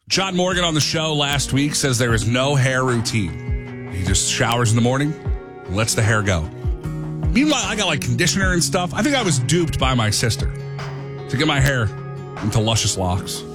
John Morgan on the show last week says there is no hair routine. He just showers in the morning and lets the hair go. Meanwhile, I got like conditioner and stuff. I think I was duped by my sister to get my hair into luscious locks.